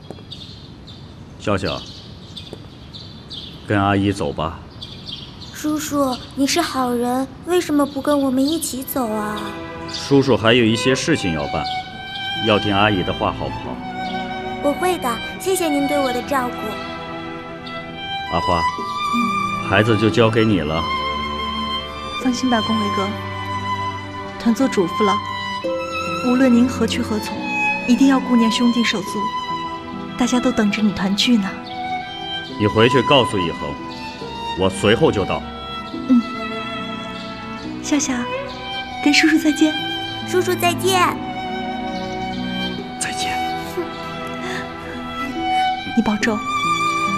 笑笑，跟阿姨走吧。 叔叔，你是好人，为什么不跟我们一起走啊？ 叔叔还有一些事情要办，要听阿姨的话，好不好？ 我会的，谢谢您对我的照顾。 阿花，孩子就交给你了。 放心吧，恭维哥，团做嘱咐了，无论您何去何从，一定要顾念兄弟手足，大家都等着你团聚呢。 你回去告诉以恒，我随后就到。 笑笑，跟叔叔再见。 叔叔再见。 再见。 你保重。